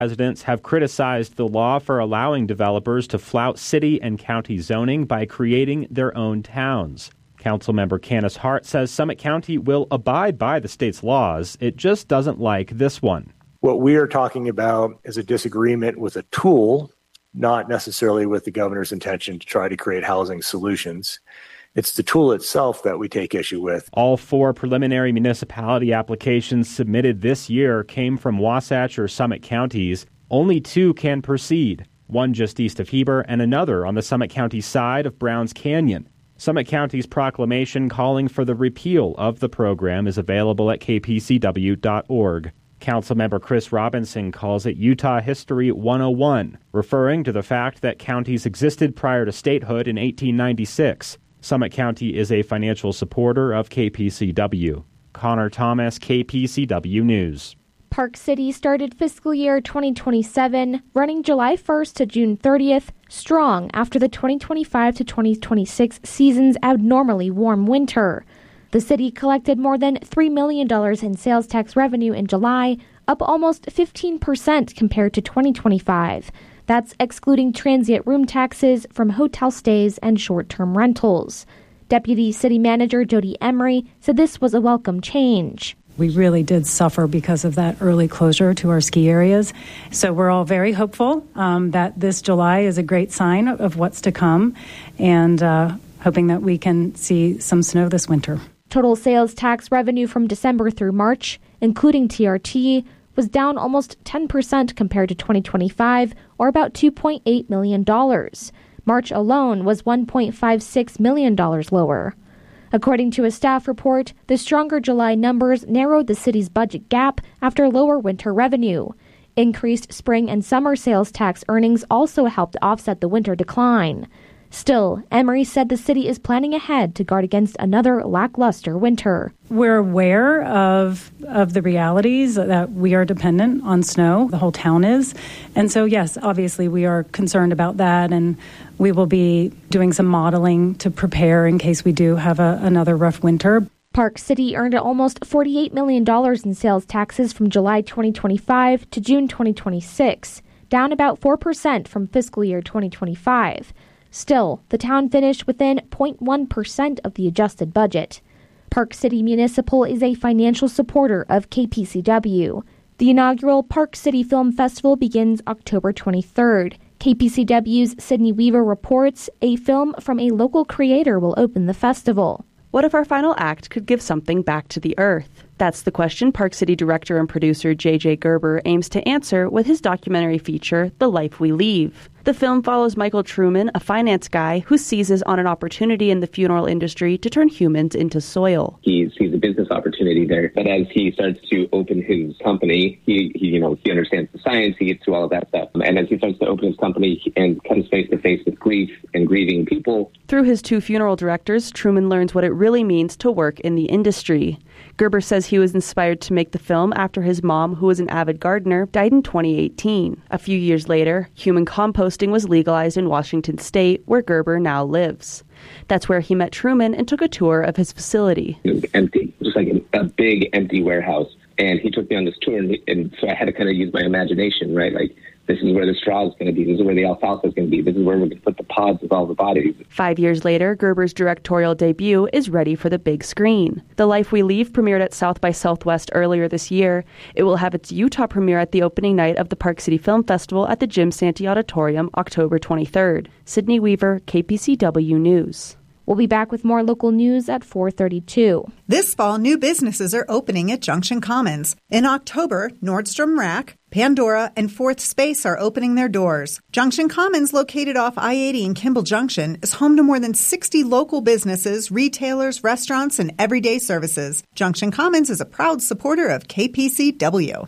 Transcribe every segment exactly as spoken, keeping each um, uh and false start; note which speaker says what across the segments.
Speaker 1: Residents have criticized the law for allowing developers to flout city and county zoning by creating their own towns. Councilmember Candace Hart says Summit County will abide by the state's laws. It just doesn't like this one.
Speaker 2: What we are talking about is a disagreement with a tool, not necessarily with the governor's intention to try to create housing solutions. It's the tool itself that we take issue with.
Speaker 1: All four preliminary municipality applications submitted this year came from Wasatch or Summit counties. Only two can proceed, one just east of Heber and another on the Summit County side of Browns Canyon. Summit County's proclamation calling for the repeal of the program is available at k p c w dot org. Councilmember Chris Robinson calls it Utah History one oh one, referring to the fact that counties existed prior to statehood in eighteen ninety-six. Summit County is a financial supporter of K P C W. Connor Thomas, K P C W News.
Speaker 3: Park City started fiscal year twenty twenty-seven, running July first to June thirtieth, strong after the twenty twenty-five to twenty twenty-six season's abnormally warm winter. The city collected more than three million dollars in sales tax revenue in July, up almost fifteen percent compared to twenty twenty-five. That's excluding transient room taxes from hotel stays and short-term rentals. Deputy City Manager Jody Emery said this was a welcome change.
Speaker 4: We really did suffer because of that early closure to our ski areas. So we're all very hopeful um, that this July is a great sign of what's to come, and uh, hoping that we can see some snow this winter.
Speaker 3: Total sales tax revenue from December through March, including T R T, was down almost ten percent compared to twenty twenty-five, or about two point eight million dollars. March alone was one point five six million dollars lower. According to a staff report, the stronger July numbers narrowed the city's budget gap after lower winter revenue. Increased spring and summer sales tax earnings also helped offset the winter decline. Still, Emery said the city is planning ahead to guard against another lackluster winter.
Speaker 4: We're aware of of the realities that we are dependent on snow. The whole town is. And so, yes, obviously we are concerned about that, and we will be doing some modeling to prepare in case we do have a, another rough winter.
Speaker 3: Park City earned almost forty-eight million dollars in sales taxes from July twenty twenty-five to June twenty twenty-six, down about four percent from fiscal year twenty twenty-five. Still, the town finished within zero point one percent of the adjusted budget. Park City Municipal is a financial supporter of K P C W. The inaugural Park City Film Festival begins October twenty-third. K P C W's Sydney Weaver reports a film from a local creator will open the festival.
Speaker 5: What if our final act could give something back to the earth? That's the question Park City director and producer J J Gerber aims to answer with his documentary feature, The Life We Leave. The film follows Michael Truman, a finance guy who seizes on an opportunity in the funeral industry to turn humans into soil.
Speaker 6: He sees a business opportunity there, but as he starts to open his company, he, he you know, he understands the science, he gets through all of that stuff. And as he starts to open his company and comes face to face with grief and grieving people.
Speaker 5: Through his two funeral directors, Truman learns what it really means to work in the industry. Gerber says he was inspired to make the film after his mom, who was an avid gardener, died in twenty eighteen. A few years later, human composting was legalized in Washington state, where Gerber now lives. That's where he met Truman and took a tour of his facility.
Speaker 6: It was empty, just like a, a big empty warehouse. And he took me on this tour, and, and so I had to kind of use my imagination, right? Like, this is where the straw is going to be. This is where the alfalfa is going to be. This is where we're going to put the pods with all the bodies.
Speaker 5: Five years later, Gerber's directorial debut is ready for the big screen. The Life We Leave premiered at South by Southwest earlier this year. It will have its Utah premiere at the opening night of the Park City Film Festival at the Jim Santee Auditorium, October twenty-third. Sydney Weaver, K P C W News.
Speaker 3: We'll be back with more local news at four thirty-two.
Speaker 7: This fall, new businesses are opening at Junction Commons. In October, Nordstrom Rack, Pandora, and Fourth Space are opening their doors. Junction Commons, located off I eighty in Kimball Junction, is home to more than sixty local businesses, retailers, restaurants, and everyday services. Junction Commons is a proud supporter of K P C W.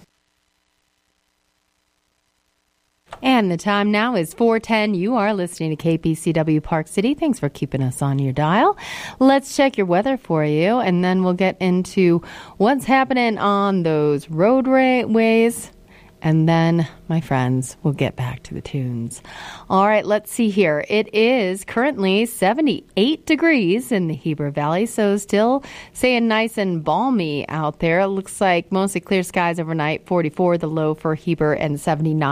Speaker 8: And the time now is four ten. You are listening to K P C W Park City. Thanks for keeping us on your dial. Let's check your weather for you, and then we'll get into what's happening on those roadways And then, my friends, we'll get back to the tunes. All right, let's see here. It is currently seventy-eight degrees in the Heber Valley, so still staying nice and balmy out there. It looks like mostly clear skies overnight, forty-four the low for Heber, and seventy-nine